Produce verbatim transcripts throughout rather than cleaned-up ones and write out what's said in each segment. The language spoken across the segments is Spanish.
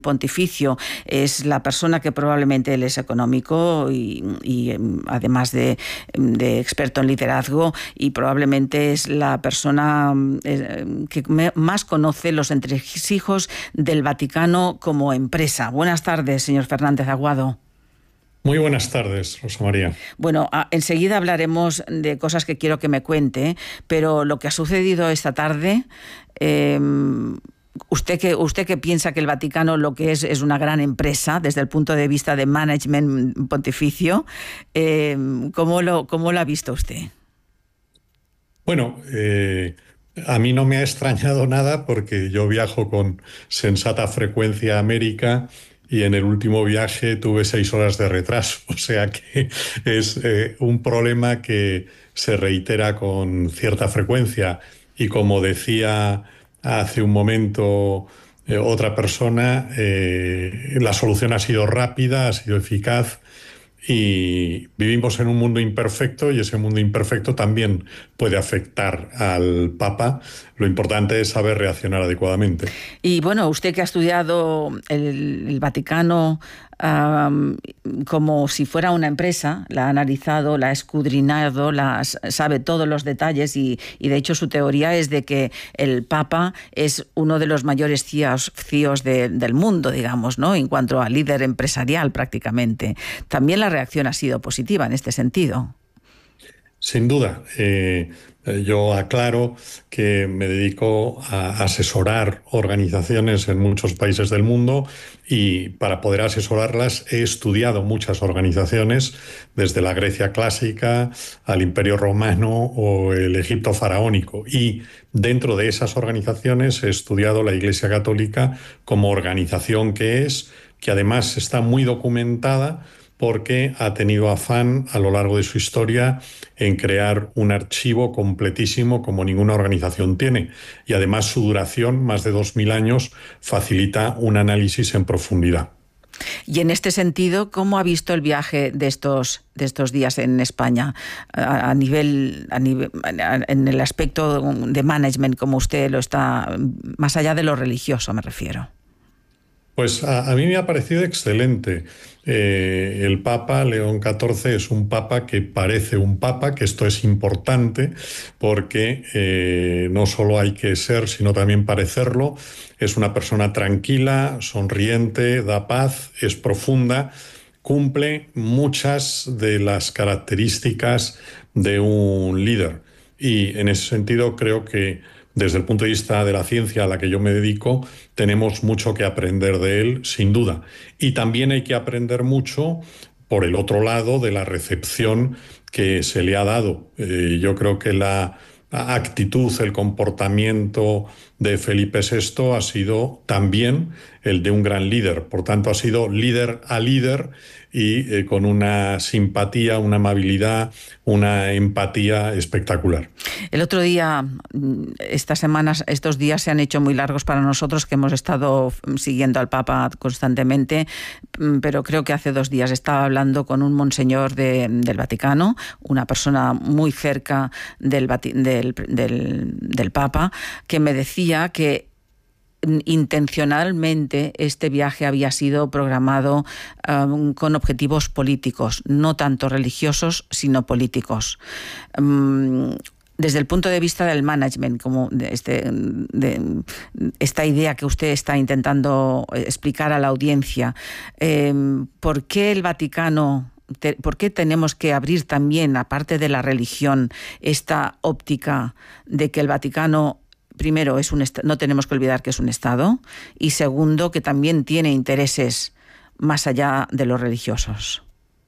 pontificio es la persona que probablemente él es económico y, y además de, de experto en liderazgo, y probablemente es la persona que más conoce los entresijos del Vaticano como empresa. Buenas tardes, señor Fernández Aguado. Muy buenas tardes, Rosa María. Bueno, a, enseguida hablaremos de cosas que quiero que me cuente, pero lo que ha sucedido esta tarde... Eh, Usted que, usted que piensa que el Vaticano lo que es es una gran empresa desde el punto de vista de management pontificio, eh, ¿cómo lo, cómo lo ha visto usted? Bueno, eh, a mí no me ha extrañado nada porque yo viajo con sensata frecuencia a América y en el último viaje tuve seis horas de retraso. O sea que es eh, un problema que se reitera con cierta frecuencia. Y como decía hace un momento eh, otra persona, eh, la solución ha sido rápida, ha sido eficaz. Y vivimos en un mundo imperfecto y ese mundo imperfecto también puede afectar al Papa. Lo importante es saber reaccionar adecuadamente. Y bueno, usted que ha estudiado el, el Vaticano um, como si fuera una empresa, la ha analizado, la ha escudriñado, la, sabe todos los detalles y, y de hecho su teoría es de que el Papa es uno de los mayores C I Os, C I Os de, del mundo, digamos, ¿no? En cuanto a líder empresarial prácticamente. También la reacción ha sido positiva en este sentido. Sin duda. Eh, yo aclaro que me dedico a asesorar organizaciones en muchos países del mundo y para poder asesorarlas he estudiado muchas organizaciones, desde la Grecia clásica al Imperio Romano o el Egipto faraónico. Y dentro de esas organizaciones he estudiado la Iglesia Católica como organización que es, que además está muy documentada, porque ha tenido afán a lo largo de su historia en crear un archivo completísimo como ninguna organización tiene. Y además su duración, más de dos mil años, facilita un análisis en profundidad. Y en este sentido, ¿cómo ha visto el viaje de estos, de estos días en España a, a nivel, a nivel, a, en el aspecto de management, como usted lo está, más allá de lo religioso me refiero? Pues a, a mí me ha parecido excelente. Eh, el Papa León catorce es un Papa que parece un Papa, que esto es importante porque eh, no solo hay que ser, sino también parecerlo. Es una persona tranquila, sonriente, da paz, es profunda, cumple muchas de las características de un líder. Y en ese sentido creo que desde el punto de vista de la ciencia a la que yo me dedico, tenemos mucho que aprender de él, sin duda. Y también hay que aprender mucho por el otro lado de la recepción que se le ha dado. Eh, yo creo que la actitud, el comportamiento de Felipe sexto ha sido también el de un gran líder. Por tanto, ha sido líder a líder y eh, con una simpatía, una amabilidad, una empatía espectacular. El otro día, estas semanas, estos días se han hecho muy largos para nosotros que hemos estado siguiendo al Papa constantemente, pero creo que hace dos días estaba hablando con un monseñor de, del Vaticano, una persona muy cerca del, del, del, del Papa, que me decía que intencionalmente este viaje había sido programado um, con objetivos políticos, no tanto religiosos, sino políticos. Um, Desde el punto de vista del management, como de, este, de esta idea que usted está intentando explicar a la audiencia, eh, ¿por qué el Vaticano, te, por qué tenemos que abrir también, aparte de la religión, esta óptica de que el Vaticano, primero, es un no tenemos que olvidar que es un Estado, y segundo, que también tiene intereses más allá de los religiosos?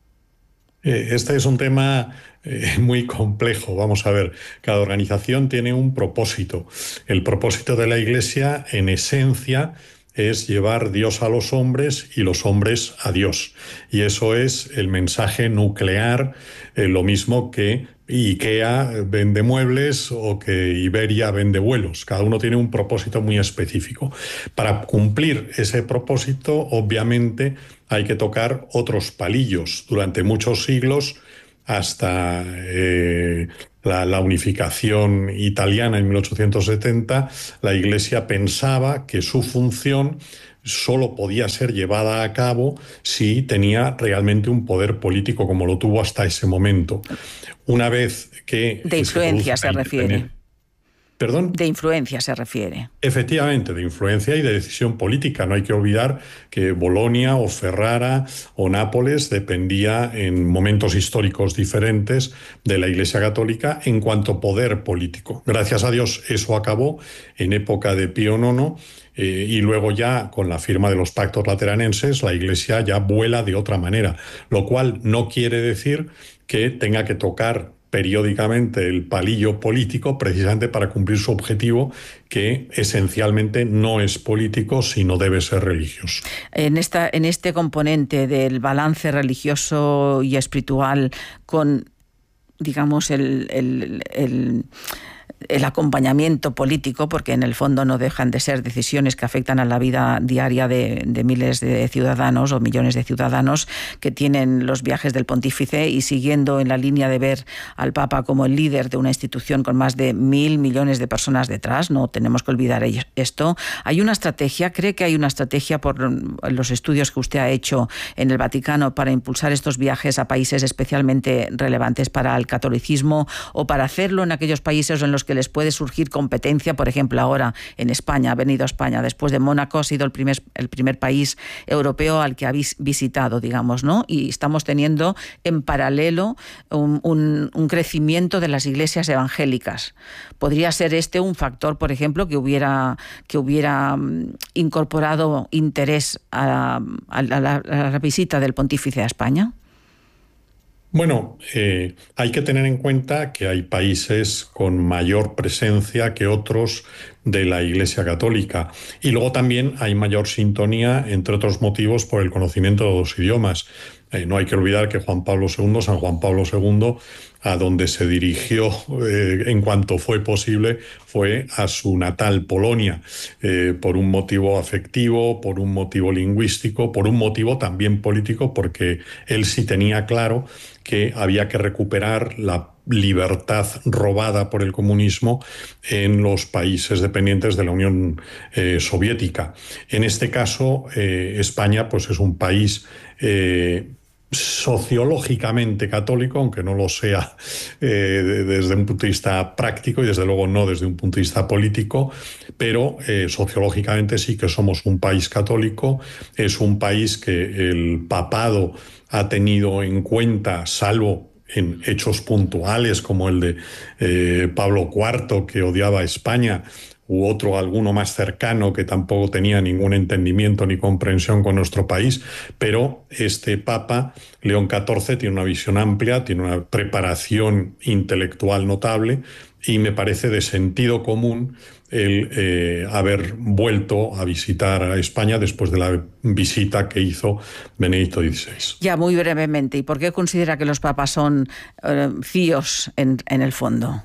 Este es un tema eh, muy complejo. Vamos a ver, cada organización tiene un propósito. El propósito de la Iglesia, en esencia, es llevar Dios a los hombres y los hombres a Dios. Y eso es el mensaje nuclear, eh, lo mismo que IKEA vende muebles o que Iberia vende vuelos. Cada uno tiene un propósito muy específico. Para cumplir ese propósito, obviamente, hay que tocar otros palillos. Durante muchos siglos, hasta eh, la, la unificación italiana en mil ochocientos setenta, la Iglesia pensaba que su función solo podía ser llevada a cabo si tenía realmente un poder político como lo tuvo hasta ese momento. Una vez que... De influencia se, se refiere. ¿Perdón? De influencia se refiere. Efectivamente, de influencia y de decisión política. No hay que olvidar que Bolonia o Ferrara o Nápoles dependía en momentos históricos diferentes de la Iglesia Católica en cuanto a poder político. Gracias a Dios eso acabó en época de Pío nono eh, y luego ya con la firma de los pactos lateranenses la Iglesia ya vuela de otra manera, lo cual no quiere decir que tenga que tocar periódicamente el palillo político precisamente para cumplir su objetivo, que esencialmente no es político, sino debe ser religioso. En, esta, en este componente del balance religioso y espiritual con, digamos, el... el, el el acompañamiento político, porque en el fondo no dejan de ser decisiones que afectan a la vida diaria de, de miles de ciudadanos o millones de ciudadanos que tienen los viajes del pontífice, y siguiendo en la línea de ver al Papa como el líder de una institución con más de mil millones de personas detrás, no tenemos que olvidar esto. Hay una estrategia, cree que hay una estrategia por los estudios que usted ha hecho en el Vaticano para impulsar estos viajes a países especialmente relevantes para el catolicismo, o para hacerlo en aquellos países en los que les puede surgir competencia. Por ejemplo, ahora en España, ha venido a España después de Mónaco, ha sido el primer, el primer país europeo al que ha vis, visitado, digamos, ¿no? Y estamos teniendo en paralelo un, un, un crecimiento de las iglesias evangélicas. ¿Podría ser este un factor, por ejemplo, que hubiera, que hubiera incorporado interés a, a, a, la, a la visita del pontífice a España? Bueno, eh, hay que tener en cuenta que hay países con mayor presencia que otros de la Iglesia Católica, y luego también hay mayor sintonía, entre otros motivos, por el conocimiento de los idiomas. Eh, no hay que olvidar que Juan Pablo segundo, San Juan Pablo segundo, a donde se dirigió eh, en cuanto fue posible, fue a su natal Polonia, eh, por un motivo afectivo, por un motivo lingüístico, por un motivo también político, porque él sí tenía claro que había que recuperar la libertad robada por el comunismo en los países dependientes de la Unión eh, Soviética. En este caso, eh, España pues es un país eh, sociológicamente católico, aunque no lo sea eh, desde un punto de vista práctico y desde luego no desde un punto de vista político, pero eh, sociológicamente sí que somos un país católico. Es un país que el papado ha tenido en cuenta, salvo en hechos puntuales como el de eh, Pablo cuarto, que odiaba a España, u otro, alguno más cercano, que tampoco tenía ningún entendimiento ni comprensión con nuestro país, pero este Papa, León catorce, tiene una visión amplia, tiene una preparación intelectual notable, y me parece de sentido común el eh, haber vuelto a visitar a España después de la visita que hizo Benedicto dieciséis. Ya, muy brevemente, ¿y por qué considera que los papas son eh, fíos en, en el fondo?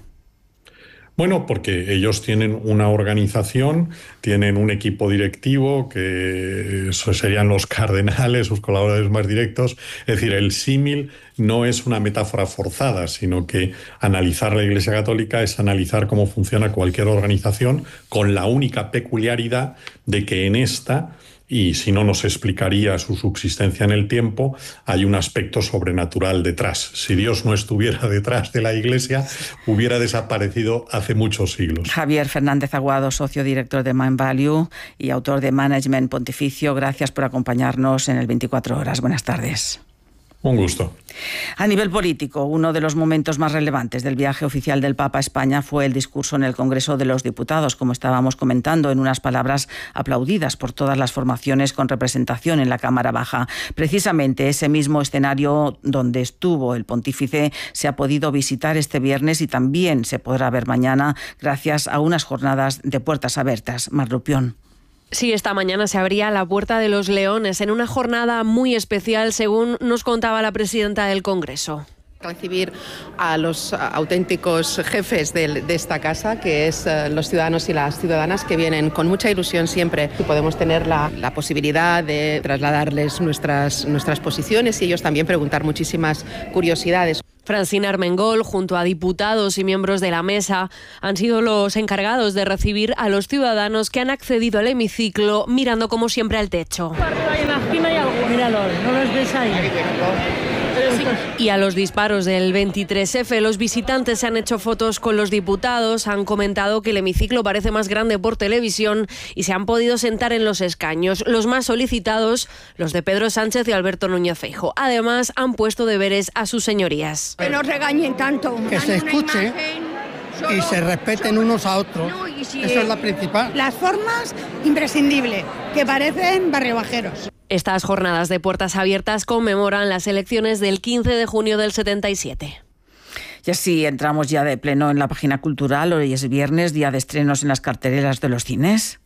Bueno, porque ellos tienen una organización, tienen un equipo directivo, que eso serían los cardenales, sus colaboradores más directos. Es decir, el símil no es una metáfora forzada, sino que analizar la Iglesia Católica es analizar cómo funciona cualquier organización, con la única peculiaridad de que en esta, y si no nos explicaría su subsistencia en el tiempo, hay un aspecto sobrenatural detrás. Si Dios no estuviera detrás de la Iglesia, hubiera desaparecido hace muchos siglos. Javier Fernández Aguado, socio director de Mind Value y autor de Management Pontificio, gracias por acompañarnos en el veinticuatro horas. Buenas tardes. Un gusto. A nivel político, uno de los momentos más relevantes del viaje oficial del Papa a España fue el discurso en el Congreso de los Diputados, como estábamos comentando, en unas palabras aplaudidas por todas las formaciones con representación en la Cámara Baja. Precisamente ese mismo escenario donde estuvo el pontífice se ha podido visitar este viernes y también se podrá ver mañana gracias a unas jornadas de puertas abiertas. Mar Rupión. Sí, esta mañana se abría la Puerta de los Leones en una jornada muy especial, según nos contaba la presidenta del Congreso. Recibir a los auténticos jefes de, de esta casa, que es uh, los ciudadanos y las ciudadanas, que vienen con mucha ilusión siempre y podemos tener la, la posibilidad de trasladarles nuestras, nuestras posiciones y ellos también preguntar muchísimas curiosidades. Francina Armengol, junto a diputados y miembros de la mesa, han sido los encargados de recibir a los ciudadanos que han accedido al hemiciclo mirando como siempre al techo. En la esquina hay algo. Míralo, ¿no los ves ahí? Y a los disparos del veintitrés efe, los visitantes se han hecho fotos con los diputados, han comentado que el hemiciclo parece más grande por televisión y se han podido sentar en los escaños, los más solicitados, los de Pedro Sánchez y Alberto Núñez Feijóo. Además, han puesto deberes a sus señorías. Que no regañen tanto. Que se escuche y se respeten unos a otros. No, y si Eso es la principal. Las formas, imprescindible, que parecen barriobajeros. Estas jornadas de puertas abiertas conmemoran las elecciones del quince de junio del setenta y siete. Y así entramos ya de pleno en la página cultural. Hoy es viernes, día de estrenos en las carteleras de los cines.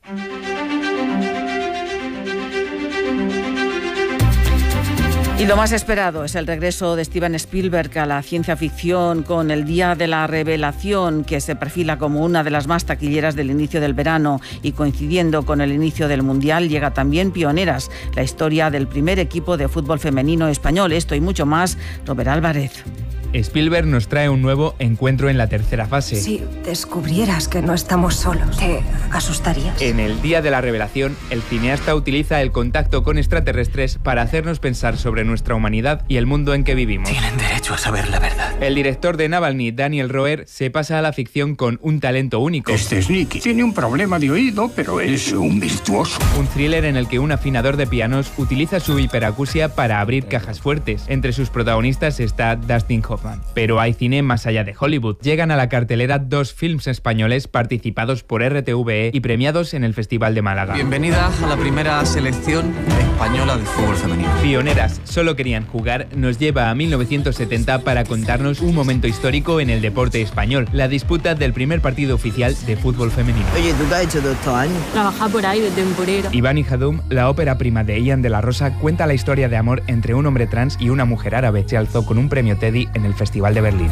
Y lo más esperado es el regreso de Steven Spielberg a la ciencia ficción con El Día de la Revelación, que se perfila como una de las más taquilleras del inicio del verano, y coincidiendo con el inicio del Mundial llega también Pioneras, la historia del primer equipo de fútbol femenino español. Esto y mucho más, Robert Álvarez. Spielberg nos trae un nuevo encuentro en la tercera fase. Si descubrieras que no estamos solos, ¿te asustarías? En El Día de la Revelación, el cineasta utiliza el contacto con extraterrestres para hacernos pensar sobre nuestra humanidad y el mundo en que vivimos. Tienen derecho a saber la verdad. El director de Navalny, Daniel Roher, se pasa a la ficción con un talento único. Este es Nicky. Tiene un problema de oído, pero es un virtuoso. Un thriller en el que un afinador de pianos utiliza su hiperacusia para abrir cajas fuertes. Entre sus protagonistas está Dustin Hoffman. Pero hay cine más allá de Hollywood. Llegan a la cartelera dos films españoles participados por R T V E y premiados en el Festival de Málaga. Bienvenida a la primera selección española de fútbol femenino. Pioneras, solo querían jugar, nos lleva a mil novecientos setenta para contarnos un momento histórico en el deporte español, la disputa del primer partido oficial de fútbol femenino. Oye, ¿tú te has hecho todos estos años? Trabajar por ahí de temporero. Iván y Hadum, la ópera prima de Ian de la Rosa, cuenta la historia de amor entre un hombre trans y una mujer árabe. Se alzó con un premio Teddy en el Festival de Berlín.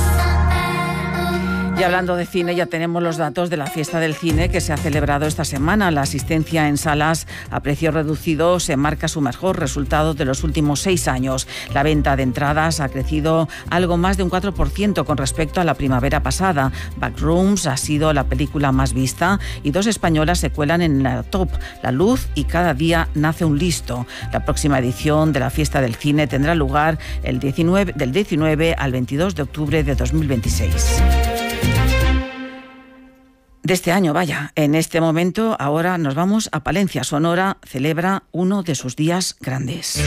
Y hablando de cine, ya tenemos los datos de la fiesta del cine que se ha celebrado esta semana. La asistencia en salas a precio reducido se marca su mejor resultado de los últimos seis años. La venta de entradas ha crecido algo más de un cuatro por ciento con respecto a la primavera pasada. Backrooms ha sido la película más vista y dos españolas se cuelan en la top, La Luz y Cada día nace un listo. La próxima edición de la fiesta del cine tendrá lugar el diecinueve, del diecinueve al veintidós de octubre de dos mil veintiséis. De este año, vaya. En este momento, ahora nos vamos a Palencia. Sonora celebra uno de sus días grandes.